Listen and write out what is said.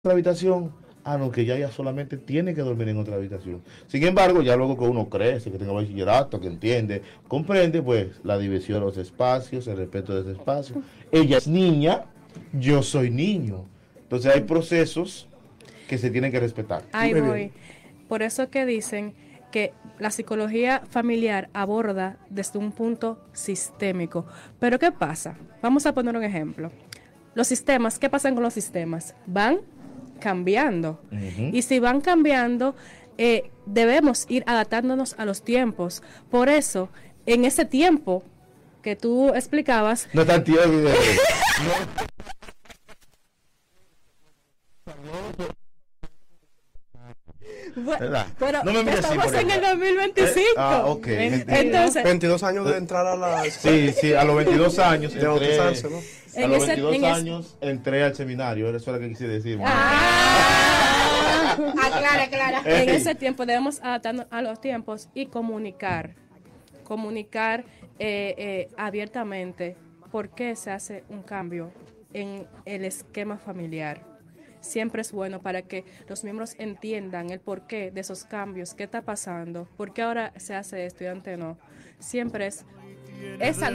otra habitación. Ah, no, que ya ella solamente tiene que dormir en otra habitación. Sin embargo, ya luego que uno crece, que tenga bachillerato, que entiende, comprende, pues, la división de los espacios, el respeto de ese espacio. Ella es niña, yo soy niño. Entonces hay procesos que se tienen que respetar. Ahí Muy bien. voy. Por eso que dicen que la psicología familiar aborda desde un punto sistémico. Pero ¿qué pasa? Vamos a poner un ejemplo. Los sistemas, ¿qué pasa con los sistemas? Van cambiando. Ujú. Y si van cambiando, debemos ir adaptándonos a los tiempos. Por eso, en ese tiempo que tú explicabas, No está tío. ¿Verdad? pero No me mires así, estamos por en el ejemplo. 2025. Ok. Entonces, 22 años de entrar a la Sí, sí, a los 22 años de entré, bautizarse, ¿no? a En los ese- 22 en ese- años entré al seminario, eso es lo que quise decir. Aclara, aclara. en ese tiempo debemos adaptarnos a los tiempos y comunicar abiertamente por qué se hace un cambio en el esquema familiar. Siempre es bueno para que los miembros entiendan el porqué de esos cambios, qué está pasando, por qué ahora se hace esto y antes no. Siempre es esa